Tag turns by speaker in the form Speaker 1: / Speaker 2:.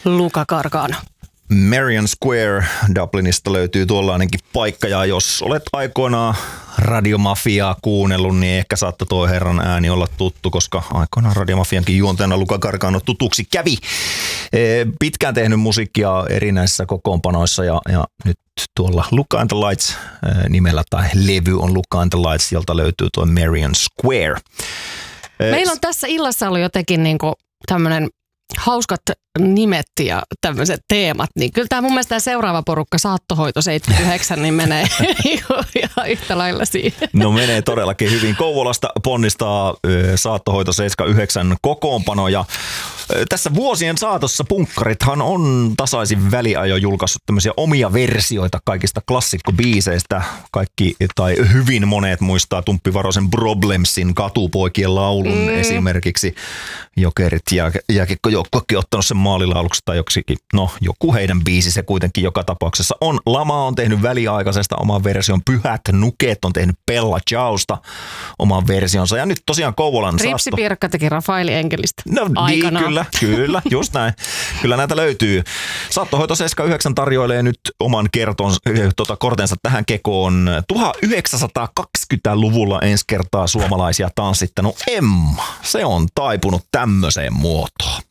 Speaker 1: Luca Gargano.
Speaker 2: Merrion Square Dublinista löytyy tuollainenkin paikka, ja jos olet aikoinaan Radiomafiaa kuunnellut, niin ehkä saattoi tuo herran ääni olla tuttu, koska aikoinaan Radiomafiankin juontajana Luca Gargano tutuksi kävi. Pitkään tehnyt musiikkia erinäisissä kokoonpanoissa, ja nyt tuolla Luca and the Lights nimellä tai levy on Luca and the Lights, jolta löytyy tuo Merrion Square.
Speaker 1: Meillä on tässä illassa ollut jotenkin niinku tämmöinen hauskat nimet ja tämmöiset teemat, niin kyllä tämä mun mielestä tämä seuraava porukka, Saattohoito 79, niin menee ihan yhtä lailla siihen.
Speaker 2: No menee todellakin hyvin. Kouvolasta ponnistaa Saattohoito 79 kokoonpano, ja tässä vuosien saatossa punkkarithan on tasaisin väliajoin julkaissut tämmöisiä omia versioita kaikista klassikkobiiseistä. Kaikki tai hyvin monet muistaa Tumppi Varosen Problemsin Katupoikien laulun esimerkiksi. Jokerit ja jääkiekkojoukkuekin ottanut sen maalilauluksi tai joksikin. No, joku heidän biisi se kuitenkin joka tapauksessa on. Lama on tehnyt väliaikaisesta oman version. Pyhät Nuket on tehnyt Bella Ciaosta oman versionsa. Ja nyt tosiaan Kouvolan
Speaker 1: Ripsi Pirkka teki Rafaeli Enkelistä
Speaker 2: aikanaan. Niin, kyllä, just näin. Kyllä näitä löytyy. Saattohoito 79 tarjoilee nyt oman kortensa tähän kekoon. 1920-luvulla ensi kertaa suomalaisia tanssittanut Emma. Se on taipunut tämmöiseen muotoon.